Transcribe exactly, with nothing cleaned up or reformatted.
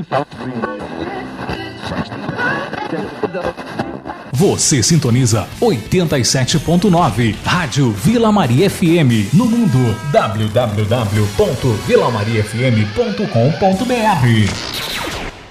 Você sintoniza oitenta e sete ponto nove, Rádio Vila Maria F M, no mundo w w w ponto vila maria f m ponto com ponto b r.